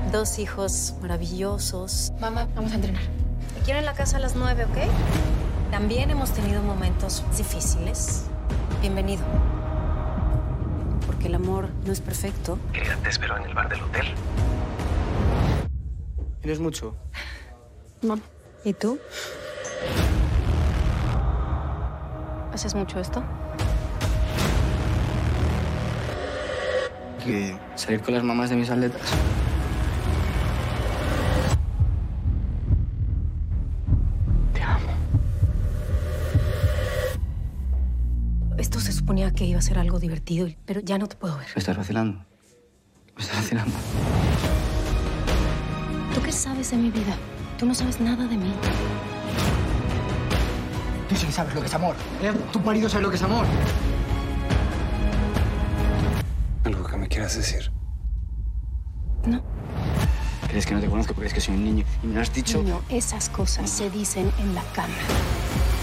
2 hijos maravillosos. Mamá, vamos a entrenar. Te quiero en la casa a las 9, ¿ok? También hemos tenido momentos difíciles. Bienvenido. Porque el amor no es perfecto. Querida, te espero en el bar del hotel. ¿Tienes mucho? No. ¿Y tú? ¿Haces mucho esto? Que salir con las mamás de mis atletas. Te amo. Esto se suponía que iba a ser algo divertido, pero ya no te puedo ver. ¿Me estás vacilando? ¿Me estás vacilando? ¿Tú qué sabes de mi vida? Tú no sabes nada de mí. Tú sí sabes lo que es amor. Tu marido sabe lo que es amor. ¿Algo que me quieras decir? No. ¿Crees que no te conozco? ¿Crees que soy un niño? Y me lo has dicho. No, esas cosas se dicen en la cama.